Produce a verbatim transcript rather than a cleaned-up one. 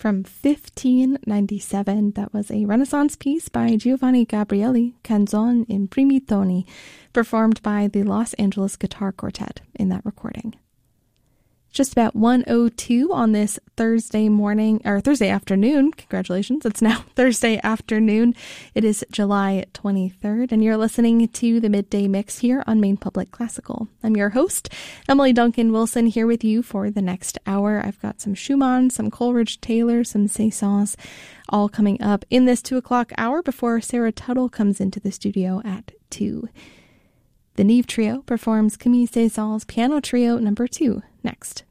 from fifteen ninety-seven. That was a Renaissance piece by Giovanni Gabrieli, Canzone in Primi Toni, performed by the Los Angeles Guitar Quartet in that recording. Just about one oh two on this Thursday morning, or Thursday afternoon. Congratulations, it's now Thursday afternoon. It is July twenty-third, and you're listening to the Midday Mix here on Maine Public Classical. I'm your host, Emily Duncan Wilson, here with you for the next hour. I've got some Schumann, some Coleridge Taylor, some Saint-Saëns, all coming up in this two o'clock hour before Sarah Tuttle comes into the studio at two. The Neve Trio performs Camille Saint-Saëns Piano Trio number two next.